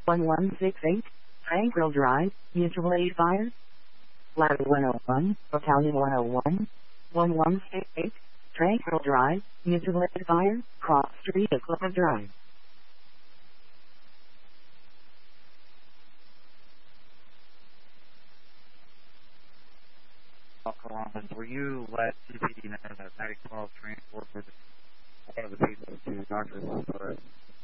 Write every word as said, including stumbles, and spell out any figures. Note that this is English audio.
one one six eight, Tranquil Drive, Mutual Aid Fire. Ladder one oh one, Battalion one oh one, one one six eight, Tranquil Drive, Mutual Aid Fire, Cross Street, Club Drive. Columbus, were you led to the United Twelve transport for the, one of the people to Doctor Lopez?